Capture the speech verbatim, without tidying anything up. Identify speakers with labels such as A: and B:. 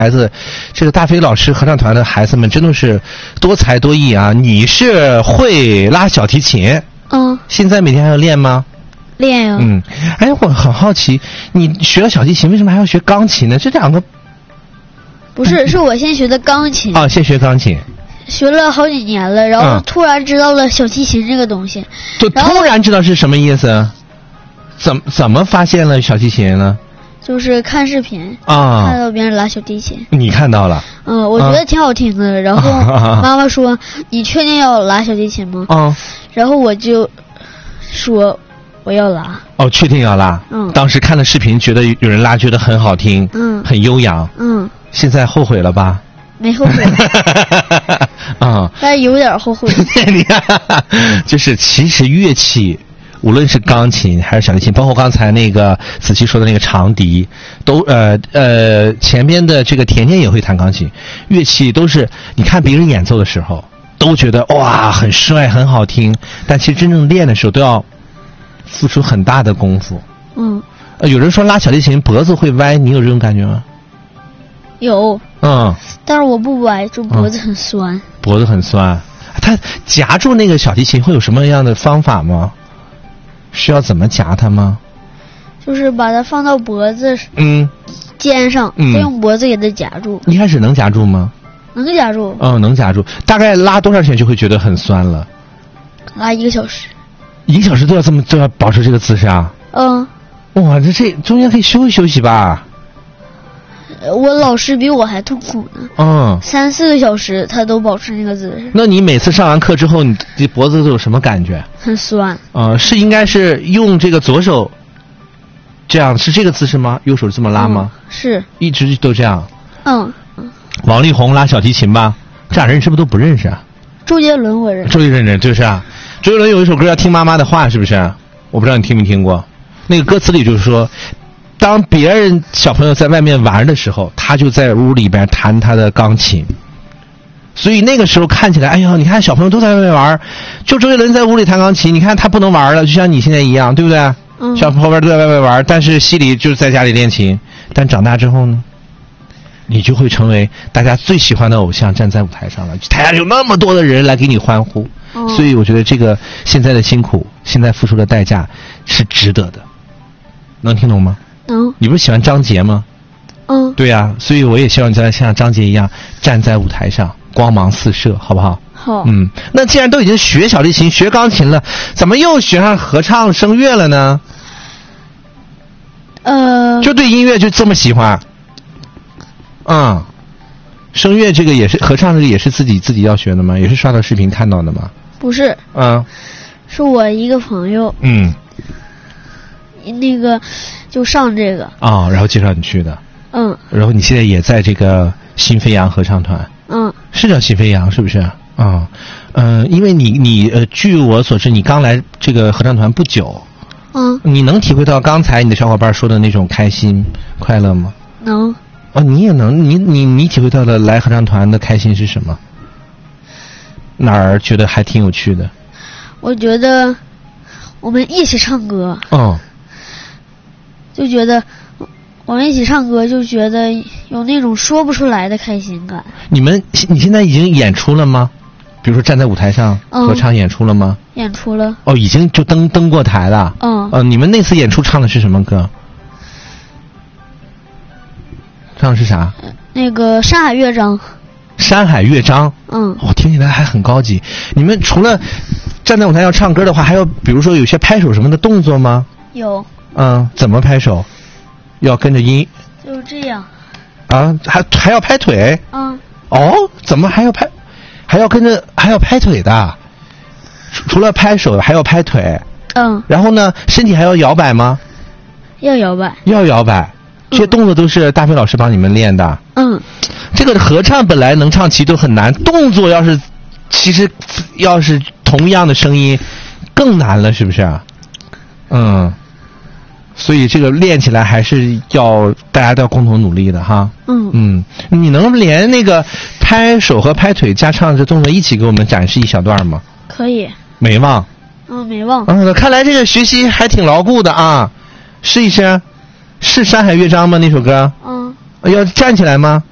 A: 孩子，这个大飞老师合唱团的孩子们真的是多才多艺啊！你是会拉小提琴？
B: 嗯。
A: 现在每天还要练吗？
B: 练呀。
A: 嗯。哎，我很好奇，你学了小提琴，为什么还要学钢琴呢？这两个。
B: 不是，是我先学的钢琴。
A: 哦，先学钢琴。
B: 学了好几年了，然后突然知道了小提琴这个东西。
A: 就突然知道是什么意思？怎么怎么发现了小提琴呢？
B: 就是看视频
A: 啊，
B: 看到别人拉小提琴。
A: 你看到了？
B: 嗯，我觉得挺好听的。啊、然后妈妈说：“你确定要拉小提琴吗？”
A: 啊，
B: 然后我就说我要拉。
A: 哦，确定要拉？
B: 嗯。
A: 当时看了视频，觉得有人拉，觉得很好听，
B: 嗯，
A: 很悠扬，
B: 嗯。
A: 现在后悔了吧？
B: 没后悔。
A: 啊、嗯，
B: 但是有点后悔。
A: 你看，就是其实乐器。无论是钢琴还是小提琴，包括刚才那个子琪说的那个长笛，都呃呃前边的这个甜甜也会弹钢琴，乐器都是你看别人演奏的时候都觉得哇很帅很好听，但其实真正练的时候都要付出很大的功夫。
B: 嗯，
A: 呃有人说拉小提琴脖子会歪，你有这种感觉吗？
B: 有。
A: 嗯，
B: 但是我不歪，就脖子很酸。嗯、
A: 脖子很酸，他夹住那个小提琴会有什么样的方法吗？需要怎么夹它吗？
B: 就是把它放到脖子
A: 嗯
B: 肩上，
A: 嗯、
B: 再用脖子给它夹住。
A: 一开始能夹住吗？
B: 能夹住。
A: 嗯，能夹住。大概拉多长时间就会觉得很酸了？
B: 拉一个小时。
A: 一个小时都要这么都要保持这个姿势啊？
B: 嗯。
A: 哇，这这中间可以休息休息吧？
B: 我老师比我还痛苦呢。
A: 嗯。
B: 三四个小时他都保持那个姿势。
A: 那你每次上完课之后，你这脖子都有什么感觉？
B: 很酸。
A: 呃，是应该是用这个左手，这样是这个姿势吗？右手这么拉吗？
B: 嗯、是。
A: 一直都这样。
B: 嗯。
A: 王力宏拉小提琴吧，这俩人是不是都不认识啊？
B: 周杰伦我认识。
A: 周杰伦认识就是啊。周杰伦有一首歌叫《听妈妈的话》，是不是？我不知道你听没听过。那个歌词里就是说。当别人小朋友在外面玩的时候，他就在屋里边弹他的钢琴。所以那个时候看起来，哎呀，你看小朋友都在外面玩，就周杰伦在屋里弹钢琴，你看他不能玩了，就像你现在一样，对不对？
B: 嗯。
A: 小朋友都在外面玩，但是西里就是在家里练琴。但长大之后呢，你就会成为大家最喜欢的偶像，站在舞台上了，台下有那么多的人来给你欢呼。
B: 嗯。
A: 所以我觉得这个现在的辛苦，现在付出的代价是值得的。能听懂吗？
B: 嗯，
A: 你不是喜欢张杰吗？
B: 嗯，
A: 对呀、啊，所以我也希望你在像张杰一样站在舞台上，光芒四射，好不好？
B: 好。
A: 嗯，那既然都已经学小提琴、学钢琴了，怎么又学上合唱、声乐了呢？
B: 呃，
A: 就对音乐就这么喜欢？嗯，声乐这个也是合唱，这个也是自己自己要学的吗？也是刷到视频看到的吗？
B: 不是。
A: 嗯，
B: 是我一个朋友。
A: 嗯。
B: 那个就上这个
A: 啊、哦，然后介绍你去的。
B: 嗯。
A: 然后你现在也在这个新飞扬合唱团。
B: 嗯。
A: 是叫新飞扬是不是？啊、哦，嗯、呃，因为你你呃，据我所知，你刚来这个合唱团不久。
B: 嗯。
A: 你能体会到刚才你的小伙伴说的那种开心快乐吗？
B: 能。
A: 哦，你也能，你你你体会到的来合唱团的开心是什么？哪儿觉得还挺有趣的？
B: 我觉得我们一起唱歌。
A: 哦。
B: 就觉得我们一起唱歌，就觉得有那种说不出来的开心感。
A: 你们你现在已经演出了吗？比如说站在舞台上合唱演出了吗？
B: 嗯、演出了。
A: 哦，已经就登登过台了。
B: 嗯。
A: 呃，你们那次演出唱的是什么歌？唱的是啥？
B: 呃、那个《山海乐章》。
A: 山海乐章。
B: 嗯。
A: 我、哦、听起来还很高级。你们除了站在舞台上唱歌的话，还有比如说有些拍手什么的动作吗？
B: 有。
A: 嗯，怎么拍手？要跟着音？
B: 就是这样。
A: 啊，还还要拍腿？
B: 嗯。
A: 哦，怎么还要拍？还要跟着还要拍腿的？除除了拍手，还要拍腿？
B: 嗯。
A: 然后呢，身体还要摇摆吗？
B: 要摇摆。
A: 要摇摆。这些动作都是大飞老师帮你们练的。
B: 嗯。
A: 这个合唱本来能唱齐都很难，动作要是其实要是同样的声音更难了，是不是？嗯。所以这个练起来还是要大家都要共同努力的哈。
B: 嗯
A: 嗯，你能连那个拍手和拍腿加唱这动作一起给我们展示一小段吗？
B: 可以。
A: 没忘。
B: 嗯，没忘。
A: 嗯，看来这个学习还挺牢固的啊。试一试，是《山海乐章》吗？那首歌。
B: 嗯。
A: 要站起来吗？